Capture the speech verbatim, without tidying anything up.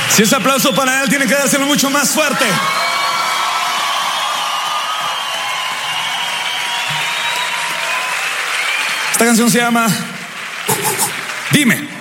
Si es aplauso para él, tiene que dárselo mucho más fuerte. Esta canción se llama Dime.